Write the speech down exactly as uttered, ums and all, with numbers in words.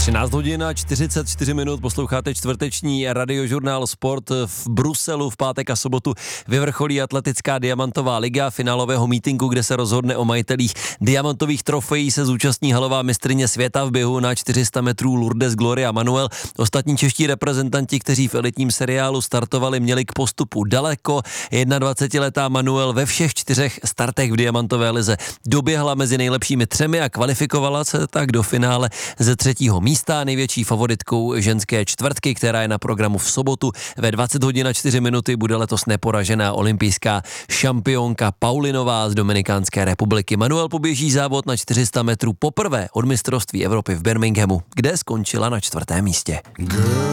třináct hodin a čtyřicet čtyři minut, posloucháte čtvrteční radiožurnál Sport. V Bruselu v pátek a sobotu vyvrcholí atletická diamantová liga finálového mítinku, kde se rozhodne o majitelích diamantových trofejí, se zúčastní halová mistryně světa v běhu na čtyři sta metrů Lourdes Gloria Manuel. Ostatní čeští reprezentanti, kteří v elitním seriálu startovali, měli k postupu daleko. dvacetiletá Manuel ve všech čtyřech startech v diamantové lize doběhla mezi nejlepšími třemi a kvalifikovala se tak do finále ze třetího místa. Největší favoritkou ženské čtvrtky, která je na programu v sobotu ve dvacet hodin a čtyři minuty, bude letos neporažená olympijská šampionka Paulinová z Dominikánské republiky. Manuel poběží závod na čtyři sta metrů poprvé od mistrovství Evropy v Birminghamu, kde skončila na čtvrtém místě.